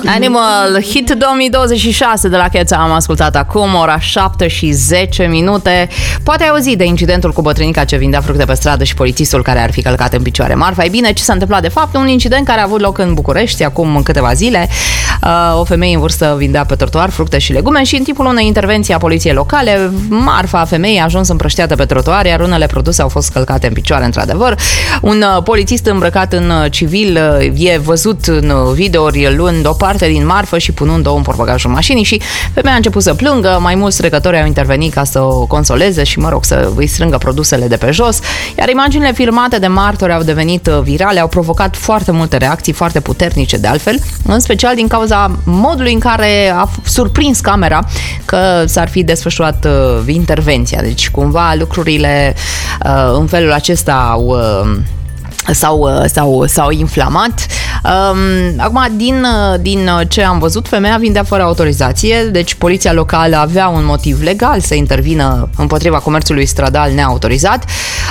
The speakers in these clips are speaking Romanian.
Animal, hit 2026 de la Cheța am ascultat acum, ora 7:10. Poate ai auzit de incidentul cu bătrânica ce vindea fructe pe stradă și polițistul care ar fi călcat în picioare marfa. Ei bine, ce s-a întâmplat de fapt? Un incident care a avut loc în București acum câteva zile. O femeie în vârstă vindea pe trotuar fructe și legume și în timpul unei intervenții a poliției locale, marfa femeii a ajuns împrăștiată pe trotuar, iar unele produse au fost călcate în picioare, într-adevăr. Un polițist îmbrăcat în civil e văzut în videouri luând o parte din marfă și punând-o în portbagajul mașinii și femeia a început să plângă. Mai mulți trecători au intervenit ca să o consoleze și, să îi strângă produsele de pe jos, iar imaginile filmate de martori au devenit virale, au provocat foarte multe reacții, foarte puternice de altfel, în special din cauza modului în care a surprins camera că s-ar fi desfășurat intervenția. Deci, cumva, lucrurile în felul acesta s-au inflamat. Acum, din ce am văzut, femeia vindea fără autorizație, deci poliția locală avea un motiv legal să intervină împotriva comerțului stradal neautorizat.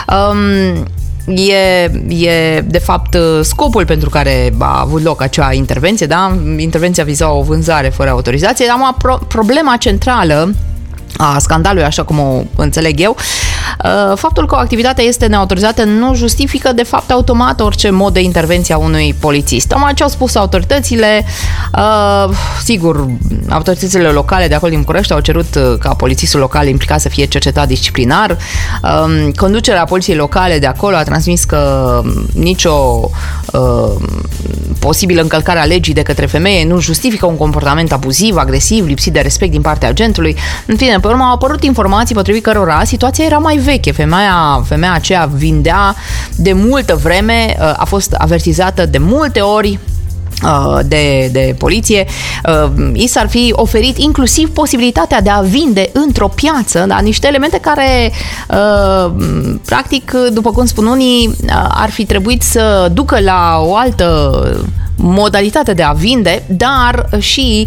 E de fapt scopul pentru care a avut loc acea intervenție, da? Intervenția viza o vânzare fără autorizație. Dar problema centrală a scandalului, așa cum o înțeleg eu, faptul că o activitate este neautorizată nu justifică de fapt automat orice mod de intervenție a unui polițist. Ce au spus autoritățile, sigur, autoritățile locale de acolo din București au cerut ca polițistul local implicat să fie cercetat disciplinar. Conducerea poliției locale de acolo a transmis că nicio posibilă încălcare a legii de către femeie nu justifică un comportament abuziv, agresiv, lipsit de respect din partea agentului. În fine, pe urmă au apărut informații potrivit cărora situația era mai veche. Femeia aceea vindea de multă vreme, a fost avertizată de multe ori de poliție, i s-ar fi oferit inclusiv posibilitatea de a vinde într-o piață, da, niște elemente care practic, după cum spun unii, ar fi trebuit să ducă la o altă modalitate de a vinde, dar și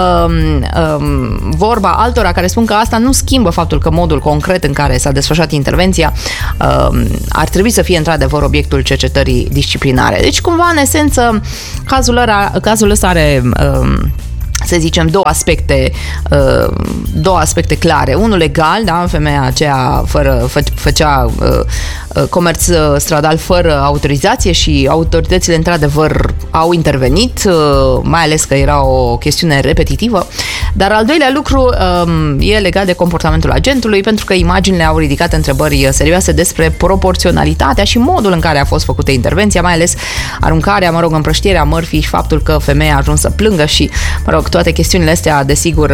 vorba altora care spun că asta nu schimbă faptul că modul concret în care s-a desfășurat intervenția ar trebui să fie într-adevăr obiectul cercetării disciplinare. Deci, cumva, în esență, cazul ăsta are să zicem două aspecte clare. Unul legal, da, femeia aceea făcea comerț stradal fără autorizație și autoritățile într-adevăr au intervenit, mai ales că era o chestiune repetitivă. Dar al doilea lucru e legat de comportamentul agentului, pentru că imaginile au ridicat întrebări serioase despre proporționalitatea și modul în care a fost făcută intervenția, mai ales aruncarea, împrăștierea mărfii și faptul că femeia a ajuns să plângă și, toate chestiunile astea, desigur,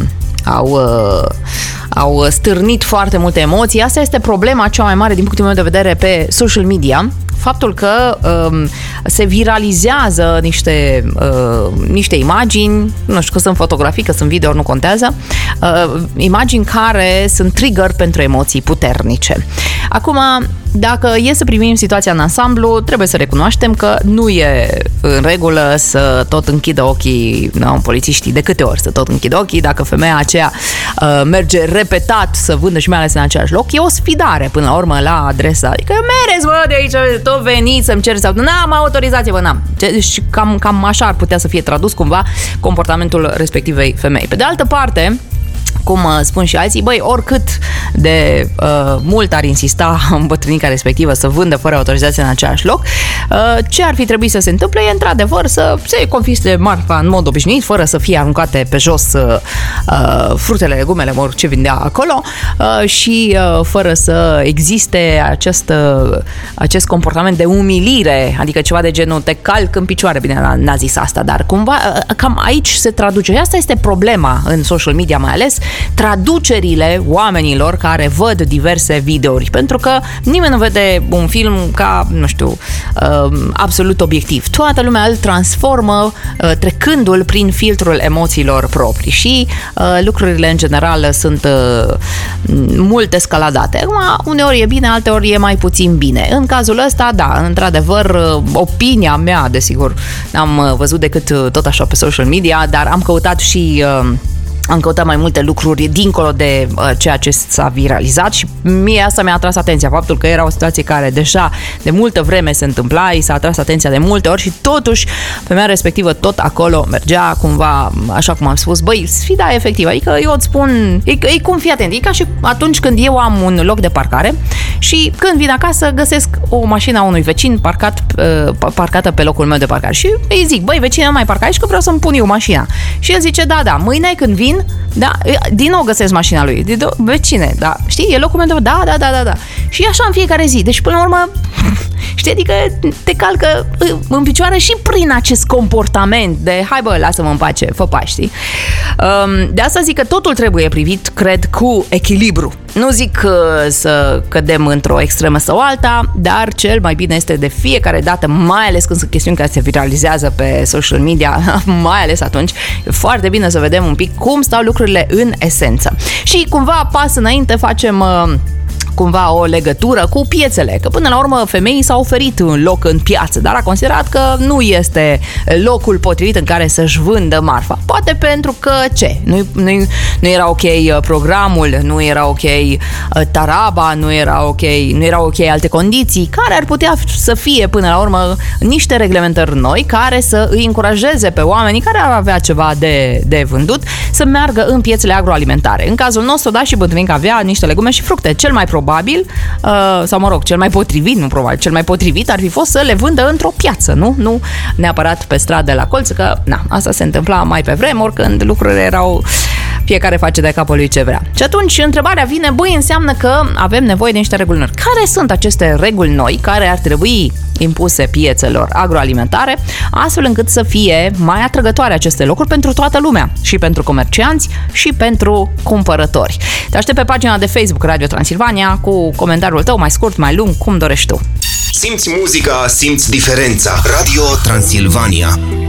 au stârnit foarte multe emoții. Asta este problema cea mai mare din punctul meu de vedere pe social media. Faptul că se viralizează niște imagini, nu știu că sunt fotografii, că sunt video, nu contează, imagini care sunt trigger pentru emoții puternice. Acum, dacă e să privim situația în ansamblu, trebuie să recunoaștem că nu e în regulă să tot închidă ochii, polițiștii, de câte ori să tot închidă ochii, dacă femeia aceea merge repetat să vândă și mai ales în același loc, e o sfidare până la urmă la adresa, adică mereți, de aici, tot veniți să-mi cereți, n-am autorizație, n-am. Deci cam așa ar putea să fie tradus cumva comportamentul respectivei femei. Pe de altă parte, cum spun și alții, oricât de mult ar insista îmbătrânica respectivă să vândă fără autorizație în același loc, ce ar fi trebuit să se întâmple e într-adevăr să se confisce marfa în mod obișnuit, fără să fie aruncate pe jos fructele, legumele, ce vindea acolo, și fără să existe acest comportament de umilire, adică ceva de genul te calc în picioare, bine, n-a zis asta, dar cumva cam aici se traduce. Asta este problema în social media, mai ales traducerile oamenilor care văd diverse videouri, pentru că nimeni nu vede un film ca, nu știu, absolut obiectiv. Toată lumea îl transformă trecându-l prin filtrul emoțiilor proprii și lucrurile în general sunt mult escaladate. Uneori e bine, alteori e mai puțin bine. În cazul ăsta, da, într-adevăr, opinia mea, desigur, n-am văzut decât tot așa pe social media, dar am căutat și am căutat mai multe lucruri dincolo de ceea ce s-a viralizat și mie asta mi-a atras atenția, faptul că era o situație care deja de multă vreme se întâmpla, i s-a atras atenția de multe ori și totuși femeia respectivă tot acolo mergea cumva, așa cum am spus, băi, sfida efectivă, adică eu îți spun, e cum, fii atent, e ca și atunci când eu am un loc de parcare și când vin acasă găsesc o mașină a unui vecin parcată pe locul meu de parcare și îi zic, băi, vecine, nu mai parca aici că vreau să-mi pun eu mașina. Și el zice, da, mâine când vin, da, din nou găsesc mașina lui, vecine, da, știi, e locul meu de... Da. Și așa în fiecare zi. Deci, până la urmă, știi, adică te calcă în picioare și prin acest comportament de hai bă, lasă-mă în pace, fă pași, știi? De asta zic că totul trebuie privit, cred, cu echilibru. Nu zic să cădem într-o extremă sau alta, dar cel mai bine este de fiecare dată, mai ales când sunt chestiuni care se viralizează pe social media, mai ales atunci, e foarte bine să vedem un pic cum stau lucrurile în esență. Și cumva, pas înainte, facem cumva o legătură cu piețele, că până la urmă femeii s-au oferit un loc în piață, dar a considerat că nu este locul potrivit în care să-și vândă marfa. Poate pentru că nu era ok programul, nu era ok taraba, nu era ok alte condiții, care ar putea să fie până la urmă niște reglementări noi care să îi încurajeze pe oamenii care ar avea ceva de vândut să meargă în piețele agroalimentare. În cazul nostru, da, și Bătrânică avea niște legume și fructe. Cel mai probabil, sau mă rog, cel mai potrivit ar fi fost să le vândă într-o piață, nu neapărat pe stradă la colț, că asta se întâmpla mai pe vremuri când lucrurile erau fiecare face de capul lui ce vrea. Și atunci întrebarea vine, băi, înseamnă că avem nevoie de niște reguli noi. Care sunt aceste reguli noi care ar trebui impuse piețelor agroalimentare, astfel încât să fie mai atrăgătoare aceste locuri pentru toată lumea, și pentru comercianți și pentru cumpărători. Te aștept pe pagina de Facebook Radio Transilvania cu comentariul tău mai scurt, mai lung, cum dorești tu. Simți muzica, simți diferența. Radio Transilvania.